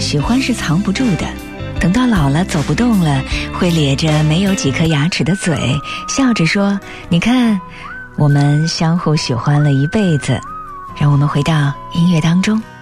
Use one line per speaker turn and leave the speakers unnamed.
喜欢是藏不住的，等到老了走不动了，会咧着没有几颗牙齿的嘴，笑着说，你看，我们相互喜欢了一辈子。让我们回到音乐当中。